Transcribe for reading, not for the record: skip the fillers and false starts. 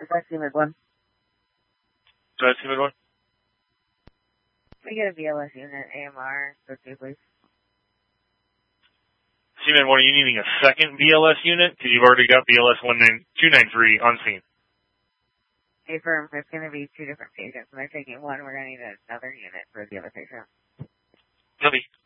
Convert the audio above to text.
Is that Seaman 1? That's Seaman 1. We get a BLS unit, AMR, go to, please. Seaman 1, are you needing a second BLS unit? Because you've already got BLS 293 on scene. Hey, firm, there's going to be two different patients, and they're taking one. We're going to need another unit for the other patient. Copy.